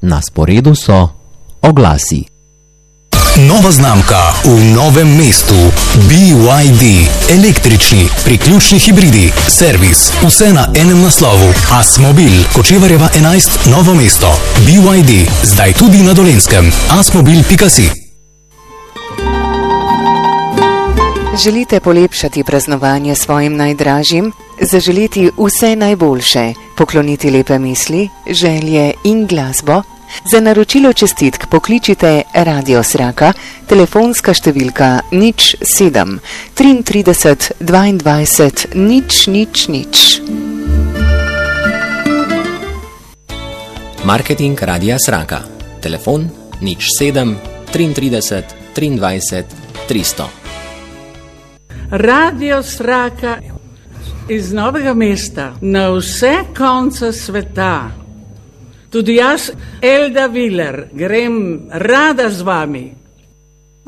Na sporedu so oglasi. Nova znamka v Novem mestu. BYD. Električni, priključni hibridi, servis, vse na enem naslovu. Asmobil, Kočevarjeva 11, Novo mesto. BYD, zdaj tudi na Dolenjskem. Asmobil.si. Želite polepšati praznovanje svojim najdražjim? Zaželiti vse najboljše, pokloniti lepe misli, želje in glasbo? Za naročilo čestitk pokličite Radio Sraka, telefonska številka 07 33 22 000. Marketing Radia Sraka. Telefon 07 33 23 300. Radio Sraka iz Novega mesta na vse konce sveta. Tudi jaz, Elda Viler, grem rada z vami.